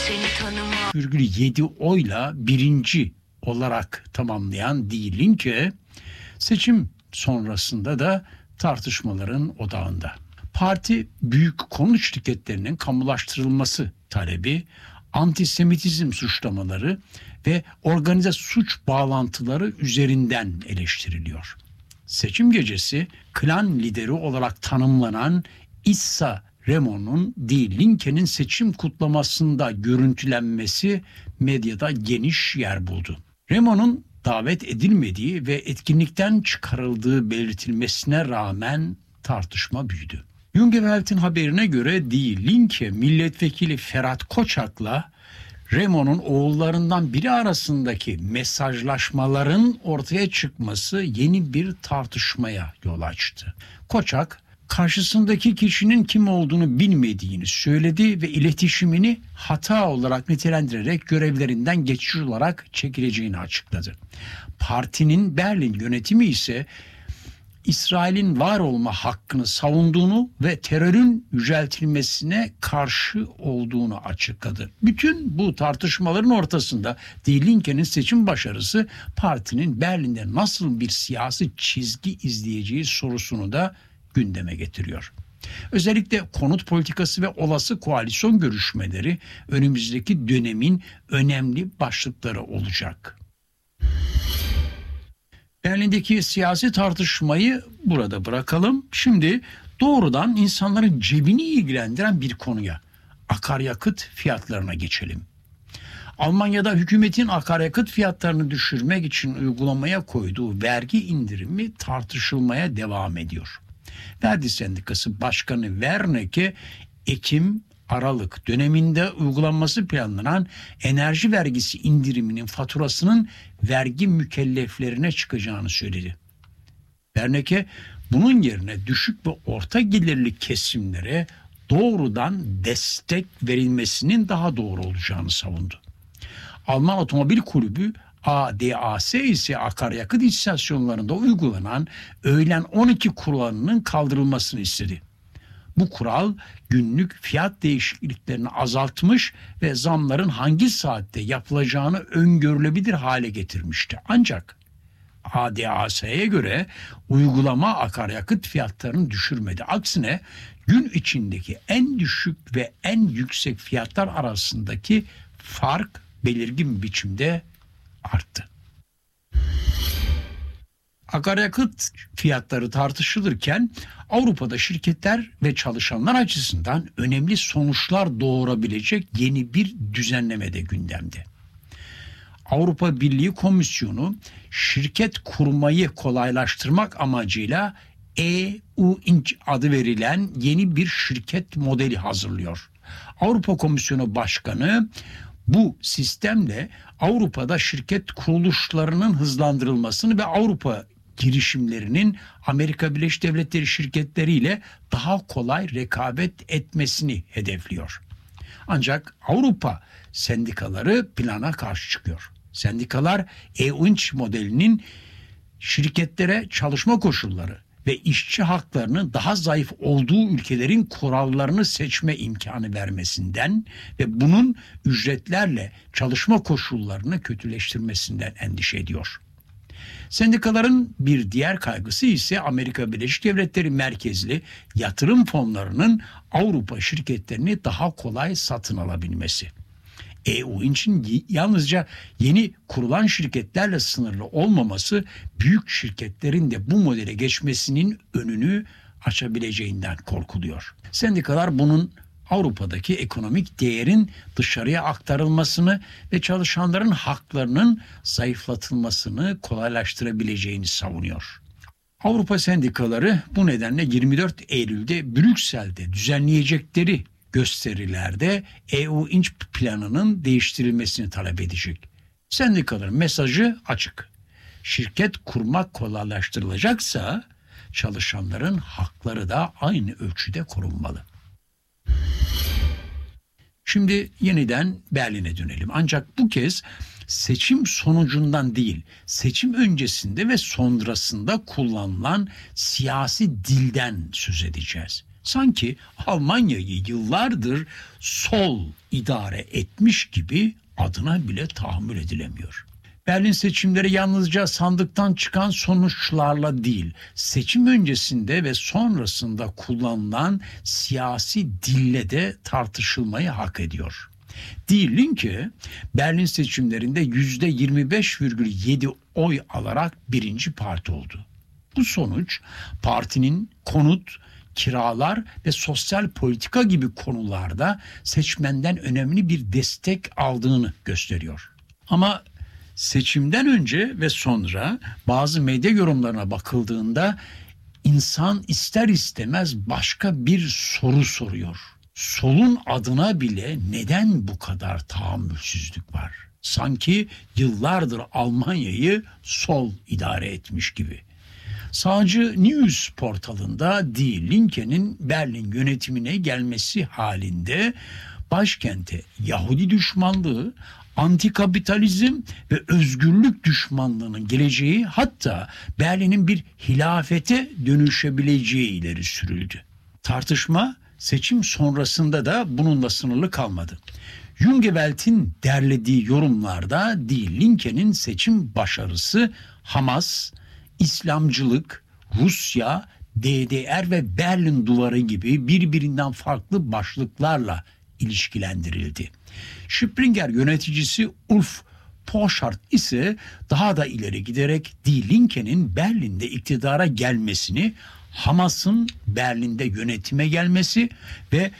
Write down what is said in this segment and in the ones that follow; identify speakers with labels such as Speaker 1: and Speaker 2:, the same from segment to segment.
Speaker 1: %7 oyla birinci olarak tamamlayan Die Linke, seçim sonrasında da tartışmaların odağında. Parti büyük konut şirketlerinin kamulaştırılması talebi, antisemitizm suçlamaları ve organize suç bağlantıları üzerinden eleştiriliyor. Seçim gecesi klan lideri olarak tanımlanan Issa Raimo'nun Die Linke'nin seçim kutlamasında görüntülenmesi medyada geniş yer buldu. Raimo'nun davet edilmediği ve etkinlikten çıkarıldığı belirtilmesine rağmen tartışma büyüdü. Jungewelt'in haberine göre Die Linke milletvekili Ferhat Koçak'la Raimo'nun oğullarından biri arasındaki mesajlaşmaların ortaya çıkması yeni bir tartışmaya yol açtı. Koçak, karşısındaki kişinin kim olduğunu bilmediğini söyledi ve iletişimini hata olarak nitelendirerek görevlerinden geçici olarak çekileceğini açıkladı. Partinin Berlin yönetimi ise İsrail'in var olma hakkını savunduğunu ve terörün yüceltilmesine karşı olduğunu açıkladı. Bütün bu tartışmaların ortasında Die Linke'nin seçim başarısı partinin Berlin'de nasıl bir siyasi çizgi izleyeceği sorusunu da gündeme getiriyor. Özellikle konut politikası ve olası koalisyon görüşmeleri önümüzdeki dönemin önemli başlıkları olacak. Berlin'deki siyasi tartışmayı burada bırakalım. Şimdi doğrudan insanların cebini ilgilendiren bir konuya, akaryakıt fiyatlarına geçelim. Almanya'da hükümetin akaryakıt fiyatlarını düşürmek için uygulamaya koyduğu vergi indirimi tartışılmaya devam ediyor. Verdi Sendikası Başkanı Wernicke, Ekim-Aralık döneminde uygulanması planlanan enerji vergisi indiriminin faturasının vergi mükelleflerine çıkacağını söyledi. Wernicke, bunun yerine düşük ve orta gelirli kesimlere doğrudan destek verilmesinin daha doğru olacağını savundu. Alman Otomobil Kulübü ADAC ise akaryakıt istasyonlarında uygulanan öğlen 12 kuralının kaldırılmasını istedi. Bu kural günlük fiyat değişikliklerini azaltmış ve zamların hangi saatte yapılacağını öngörülebilir hale getirmişti. Ancak ADAC'ye göre uygulama akaryakıt fiyatlarını düşürmedi. Aksine gün içindeki en düşük ve en yüksek fiyatlar arasındaki fark belirgin biçimde arttı. Akaryakıt fiyatları tartışılırken Avrupa'da şirketler ve çalışanlar açısından önemli sonuçlar doğurabilecek yeni bir düzenleme de gündemde. Avrupa Birliği Komisyonu şirket kurmayı kolaylaştırmak amacıyla EU-İnc adı verilen yeni bir şirket modeli hazırlıyor. Avrupa Komisyonu Başkanı bu sistemle Avrupa'da şirket kuruluşlarının hızlandırılmasını ve Avrupa girişimlerinin Amerika Birleşik Devletleri şirketleriyle daha kolay rekabet etmesini hedefliyor. Ancak Avrupa sendikaları plana karşı çıkıyor. Sendikalar EU-İnc modelinin şirketlere çalışma koşulları ve işçi haklarının daha zayıf olduğu ülkelerin kurallarını seçme imkanı vermesinden ve bunun ücretlerle çalışma koşullarını kötüleştirmesinden endişe ediyor. Sendikaların bir diğer kaygısı ise Amerika Birleşik Devletleri merkezli yatırım fonlarının Avrupa şirketlerini daha kolay satın alabilmesi. EU-İnc'in yalnızca yeni kurulan şirketlerle sınırlı olmaması büyük şirketlerin de bu modele geçmesinin önünü açabileceğinden korkuluyor. Sendikalar bunun Avrupa'daki ekonomik değerin dışarıya aktarılmasını ve çalışanların haklarının zayıflatılmasını kolaylaştırabileceğini savunuyor. Avrupa sendikaları bu nedenle 24 Eylül'de Brüksel'de düzenleyecekleri gösterilerde EU-İnc planının değiştirilmesini talep edecek. Sendikaların mesajı açık. Şirket kurmak kolaylaştırılacaksa çalışanların hakları da aynı ölçüde korunmalı. Şimdi yeniden Berlin'e dönelim. Ancak bu kez seçim sonucundan değil, seçim öncesinde ve sonrasında kullanılan siyasi dilden söz edeceğiz. Sanki Almanya'yı yıllardır sol idare etmiş gibi adına bile tahammül edilemiyor. Berlin seçimleri yalnızca sandıktan çıkan sonuçlarla değil, seçim öncesinde ve sonrasında kullanılan siyasi dille de tartışılmayı hak ediyor. Die Linke, Berlin seçimlerinde %25,7 oy alarak birinci parti oldu. Bu sonuç partinin konut, kiralar ve sosyal politika gibi konularda seçmenden önemli bir destek aldığını gösteriyor. Ama seçimden önce ve sonra bazı medya yorumlarına bakıldığında insan ister istemez başka bir soru soruyor. Solun adına bile neden bu kadar tahammülsüzlük var? Sanki yıllardır Almanya'yı sol idare etmiş gibi. Sağcı News portalında Die Linke'nin Berlin yönetimine gelmesi halinde başkente Yahudi düşmanlığı, antikapitalizm ve özgürlük düşmanlığının geleceği, hatta Berlin'in bir hilafete dönüşebileceği ileri sürüldü. Tartışma seçim sonrasında da bununla sınırlı kalmadı. Jungewelt'in derlediği yorumlarda Die Linke'nin seçim başarısı Hamas, İslamcılık, Rusya, DDR ve Berlin Duvarı gibi birbirinden farklı başlıklarla ilişkilendirildi. Springer yöneticisi Ulf Poschardt ise daha da ileri giderek Die Linke'nin Berlin'de iktidara gelmesini, Hamas'ın Berlin'de yönetime gelmesi ve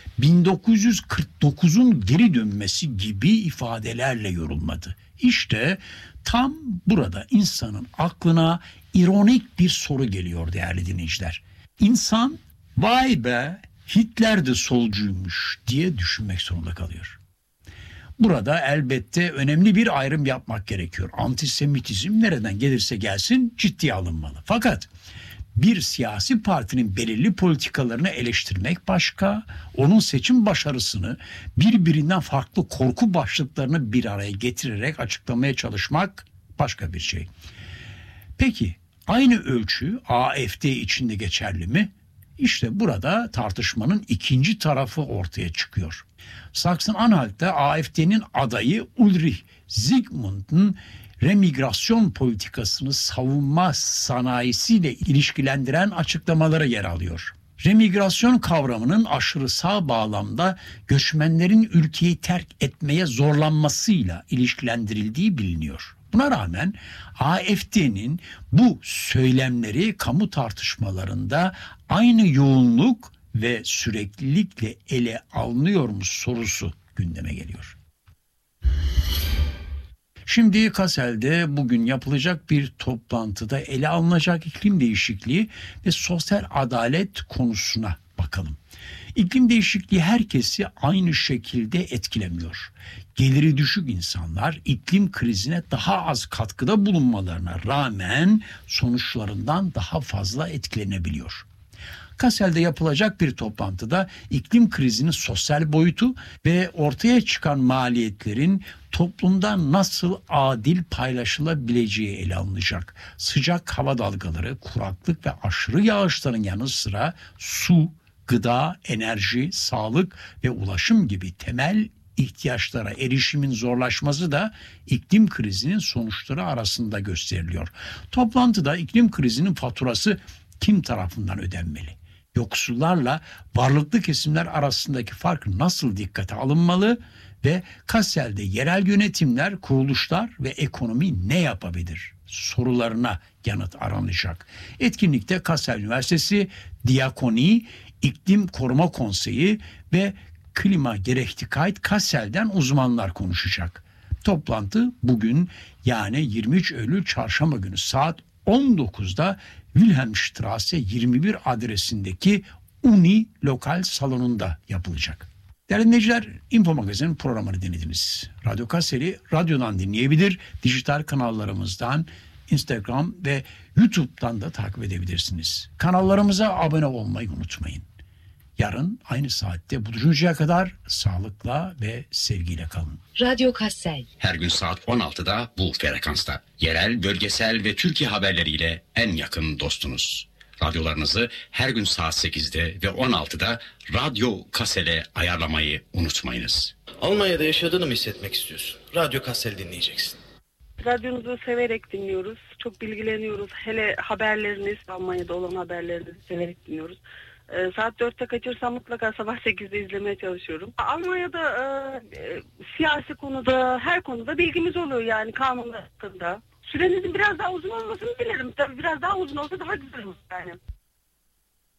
Speaker 1: 1949'un geri dönmesi gibi ifadelerle yorumladı. İşte tam burada insanın aklına ironik bir soru geliyor değerli dinleyiciler. İnsan vay be Hitler de solcuymuş diye düşünmek zorunda kalıyor. Burada elbette önemli bir ayrım yapmak gerekiyor. Antisemitizm nereden gelirse gelsin ciddiye alınmalı. Fakat bir siyasi partinin belirli politikalarını eleştirmek başka, onun seçim başarısını birbirinden farklı korku başlıklarını bir araya getirerek açıklamaya çalışmak başka bir şey. Peki aynı ölçü AfD içinde geçerli mi? İşte burada tartışmanın ikinci tarafı ortaya çıkıyor. Sachsen-Anhalt'ta AfD'nin adayı Ulrich Zygmunt'un remigrasyon politikasını savunma sanayisiyle ilişkilendiren açıklamaları yer alıyor. Remigrasyon kavramının aşırı sağ bağlamda göçmenlerin ülkeyi terk etmeye zorlanmasıyla ilişkilendirildiği biliniyor. Buna rağmen AfD'nin bu söylemleri kamu tartışmalarında aynı yoğunluk ve süreklilikle ele alınıyor mu sorusu gündeme geliyor. Şimdi Kassel'de bugün yapılacak bir toplantıda ele alınacak iklim değişikliği ve sosyal adalet konusuna bakalım. İklim değişikliği herkesi aynı şekilde etkilemiyor. Geliri düşük insanlar iklim krizine daha az katkıda bulunmalarına rağmen sonuçlarından daha fazla etkilenebiliyor. Kassel'de yapılacak bir toplantıda iklim krizinin sosyal boyutu ve ortaya çıkan maliyetlerin toplumda nasıl adil paylaşılabileceği ele alınacak. Sıcak hava dalgaları, kuraklık ve aşırı yağışların yanı sıra su, gıda, enerji, sağlık ve ulaşım gibi temel ihtiyaçlara erişimin zorlaşması da iklim krizinin sonuçları arasında gösteriliyor. Toplantıda iklim krizinin faturası kim tarafından ödenmeli? Yoksullarla varlıklı kesimler arasındaki fark nasıl dikkate alınmalı ve Kassel'de yerel yönetimler, kuruluşlar ve ekonomi ne yapabilir sorularına yanıt aranacak. Etkinlikte Kassel Üniversitesi, Diakoni, İklim Koruma Konseyi ve Klima Gerechtigkeit Kassel'den uzmanlar konuşacak. Toplantı bugün yani 23 Eylül Çarşamba günü saat 19'da Wilhelmstraße 21 adresindeki Uni Lokal Salonu'nda yapılacak. Değerli dinleyiciler, Info Magazin programını dinlediniz. Radyo Kassel'i radyodan dinleyebilir, dijital kanallarımızdan, Instagram ve YouTube'dan da takip edebilirsiniz. Kanallarımıza abone olmayı unutmayın. Yarın aynı saatte buluşuncaya kadar sağlıkla ve sevgiyle kalın.
Speaker 2: Radyo Kassel.
Speaker 3: Her gün saat 16'da bu frekansta. Yerel, bölgesel ve Türkiye haberleriyle en yakın dostunuz.
Speaker 2: Radyolarınızı her gün saat 8'de ve 16'da Radyo Kassel'e ayarlamayı unutmayınız.
Speaker 3: Almanya'da yaşadığını mı hissetmek istiyorsun? Radyo Kassel dinleyeceksin.
Speaker 4: Radyonuzu severek dinliyoruz. Çok bilgileniyoruz. Hele haberleriniz, Almanya'da olan haberlerinizi severek dinliyoruz. Saat 4'te kaçırsam mutlaka sabah 8'de izlemeye çalışıyorum. Almanya'da siyasi konuda, her konuda bilgimiz oluyor yani kanunlar hakkında. Sürenizin biraz daha uzun olmasını dilerim. Tabii biraz daha uzun olsa daha güzel olur yani.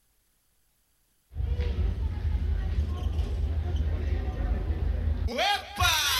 Speaker 5: Well,